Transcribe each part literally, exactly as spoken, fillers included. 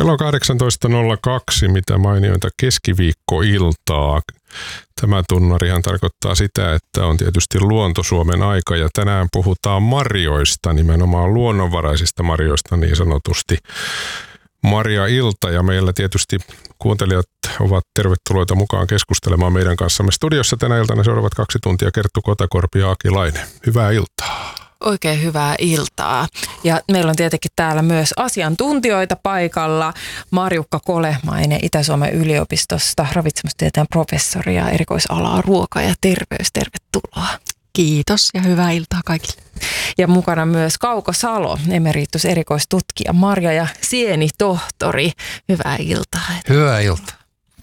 Kello kahdeksantoista nolla kaksi, mitä mainiointa keskiviikkoiltaa. Tämä tunnarihan tarkoittaa sitä, että on tietysti Luonto-Suomen aika ja tänään puhutaan marjoista, nimenomaan luonnonvaraisista marjoista niin sanotusti. Marja-ilta ja meillä tietysti kuuntelijat ovat tervetulleita mukaan keskustelemaan meidän kanssamme. Studiossa tänä iltana seuraavat kaksi tuntia Kerttu Kotakorpi ja Aki Laine. Hyvää iltaa. Oikein hyvää iltaa. Ja meillä on tietenkin täällä myös asiantuntijoita paikalla. Marjukka Kolehmainen Itä-Suomen yliopistosta, ravitsemustieteen professori ja erikoisalaa ruoka ja terveys. Tervetuloa. Kiitos ja hyvää iltaa kaikille. Ja mukana myös Kauko Salo, emeritus erikoistutkija, marja- ja sienitohtori. Hyvää iltaa. Hyvää iltaa.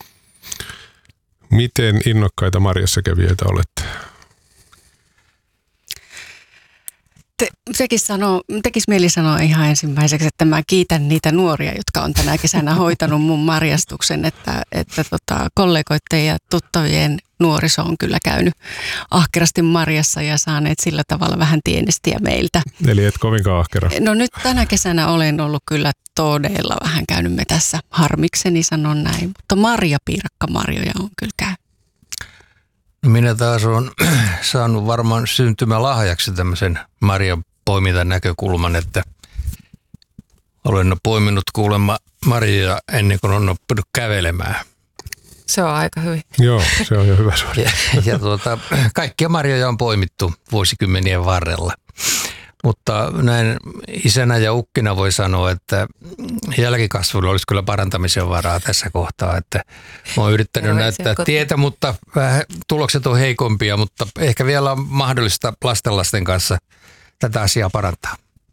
Miten innokkaita marjassa kävijöitä olette? Te, tekis, sanoo, tekis mieli sanoa ihan ensimmäiseksi, että mä kiitän niitä nuoria, jotka on tänä kesänä hoitanut mun marjastuksen, että, että tota, kollegoiden ja tuttavien nuoriso on kyllä käynyt ahkerasti marjassa ja saaneet sillä tavalla vähän tienestiä meiltä. Eli et kovinkaan ahkera. No nyt tänä kesänä olen ollut kyllä todella vähän käynyt metässä, harmikseni sanon näin, mutta marjapiirakkamarjoja on kyllä käynyt. No minä taas olen saanut varmaan syntymälahjaksi tämmöisen marjan poimintan näkökulman, että olen poiminut kuulemma marjoja ennen kuin on oppinut kävelemään. Se on aika hyvin. Joo, se on jo hyvä suori. Ja, ja tuota, kaikkia marjoja on poimittu vuosikymmenien varrella. Mutta näin isänä ja ukkina voi sanoa, että jälkikasvulla olisi kyllä parantamisen varaa tässä kohtaa. Että mä oon yrittänyt näyttää tietä, mutta vähän tulokset on heikompia, mutta ehkä vielä on mahdollista lastenlasten kanssa tätä asiaa parantaa.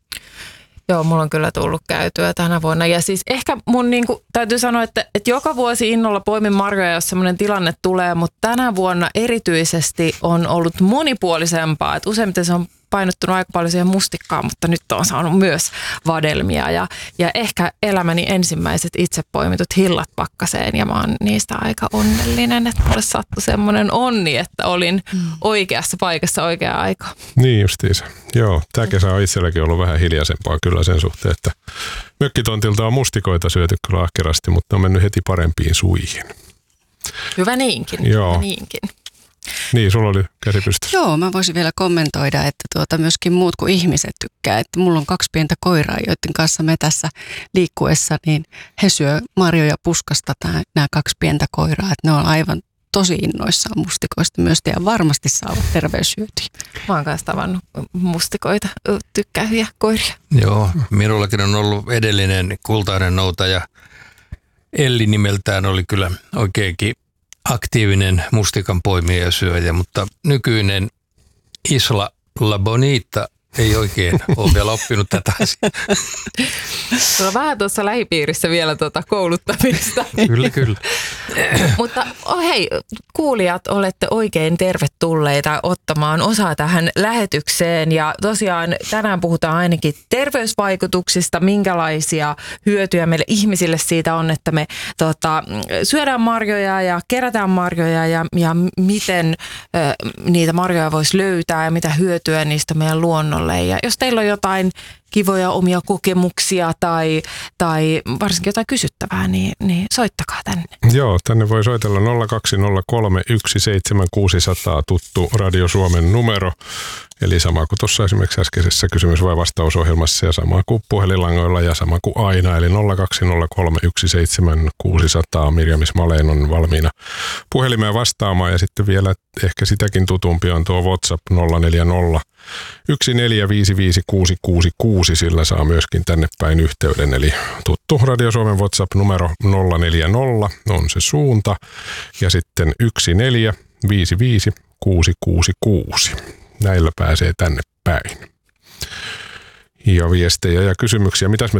Joo, mulla on kyllä tullut käytyä tänä vuonna. Ja siis ehkä mun niin kuin, täytyy sanoa, että, että joka vuosi innolla poimin marjoja, jos semmoinen tilanne tulee, mutta tänä vuonna erityisesti on ollut monipuolisempaa. Että useimmiten se on painottunut aika paljon siihen mustikkaan, mutta nyt on saanut myös vadelmia. Ja, ja ehkä elämäni ensimmäiset itse poimitut hillat pakkaseen ja mä oon niistä aika onnellinen, että mulle sattui semmoinen onni, että olin mm. oikeassa paikassa oikeaan aikaan. Niin justiinsa. Joo, tämä kesä on itselläkin ollut vähän hiljaisempaa kyllä sen suhteen, että mökkitontilta on mustikoita syöty kyllä ahkerasti, mutta on mennyt heti parempiin suihin. Hyvä niinkin. Joo. Hyvä niinkin. Niin, sulla oli käsi pystyssä. Joo, mä voisin vielä kommentoida, että tuota myöskin muut kuin ihmiset tykkää. Että mulla on kaksi pientä koiraa, joiden kanssa me tässä liikkuessa, niin he syö marjoja puskasta, nämä kaksi pientä koiraa. Että ne on aivan tosi innoissaan mustikoista myös ja varmasti saavat terveyshyötyjä. Mä oon kanssa tavannut mustikoita tykkääviä koiria. Joo, minullakin on ollut edellinen kultainen noutaja. Elli nimeltään oli kyllä oikeinkin aktiivinen mustikan poimija ja syöjä, mutta nykyinen Isla La Bonita ei oikein ole vielä oppinut tätä asiaa. Sulla on vähän tuossa lähipiirissä vielä tuota kouluttamista. Kyllä, kyllä. Mutta oh hei, kuulijat, olette oikein tervetulleita ottamaan osaa tähän lähetykseen. Ja tosiaan tänään puhutaan ainakin terveysvaikutuksista, minkälaisia hyötyjä meille ihmisille siitä on, että me tota, syödään marjoja ja kerätään marjoja ja, ja miten ö, niitä marjoja voisi löytää ja mitä hyötyä niistä meidän luonnolle. Ja jos teillä on jotain kivoja omia kokemuksia tai, tai varsinkin jotain kysyttävää, niin, niin soittakaa tänne. Joo, tänne voi soitella nolla kaksi nolla kolme yksi seitsemän kuusi nolla nolla tuttu Radio Suomen numero. Eli sama kuin tuossa esimerkiksi äskeisessä kysymys- vai vastausohjelmassa ja sama kuin puhelinlangoilla ja sama kuin aina. Eli nolla kaksi nolla kolme yksi seitsemän kuusi nolla nolla. Mirjamis Maleen on valmiina puhelimeen vastaamaan ja sitten vielä ehkä sitäkin tutumpi on tuo WhatsApp nolla neljä nolla yksi neljä viisi viisi kuusi kuusi kuusi. Sillä saa myöskin tänne päin yhteyden. Eli tuttu Radio Suomen WhatsApp-numero nolla neljä nolla on se suunta ja sitten yksi neljä viisi viisi kuusi kuusi kuusi. Näillä pääsee tänne päin. Ja viestejä ja kysymyksiä. Mitäs me